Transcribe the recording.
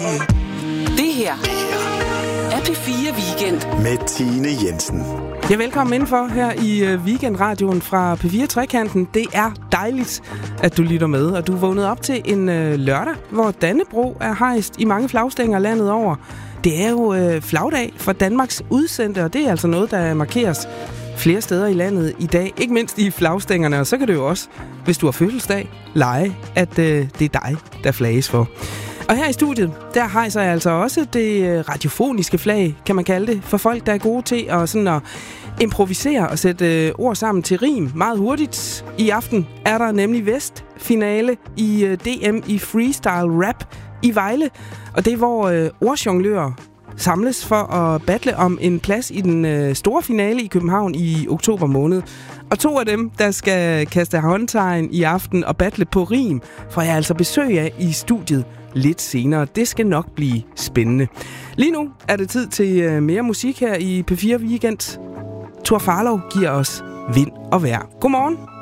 Det her er P4 Weekend med Tine Jensen. Ja, velkommen indenfor her i Weekendradioen fra P4 Trekanten. Det er dejligt, at du lytter med, og du er vågnet op til en lørdag, hvor Dannebrog er hejst i mange flagstænger landet over. Det er jo flagdag for Danmarks udsendte, og det er altså noget, der markeres flere steder i landet i dag. Ikke mindst i flagstængerne, og så kan det jo også, hvis du har fødselsdag, lege, at det er dig, der flages for. Og her i studiet, der hejser jeg altså også det radiofoniske flag, kan man kalde det, for folk, der er gode til at improvisere og sætte ord sammen til rim meget hurtigt. I aften er der nemlig vestfinale i DM i freestyle rap i Vejle, og det er, hvor ordjonglører samles for at battle om en plads i den store finale i København i oktober måned. Og 2 af dem, der skal kaste håndtegn i aften og battle på rim, får jeg altså besøg af i studiet lidt senere. Det skal nok blive spændende. Lige nu er det tid til mere musik her i P4 Weekend. Thor Farlov giver os vind og vejr. Godmorgen.